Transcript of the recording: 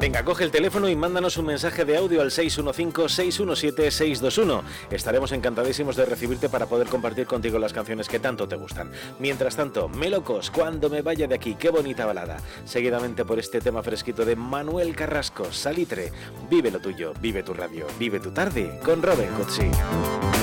Venga, coge el teléfono y mándanos un mensaje de audio al 615-617-621. Estaremos encantadísimos de recibirte para poder compartir contigo las canciones que tanto te gustan. Mientras tanto, Melocos, Cuando me vaya de aquí, qué bonita balada. Seguidamente por este tema fresquito de Manuel Carrasco, Salitre. Vive lo tuyo, vive tu radio, vive tu tarde con Robin Cutsi.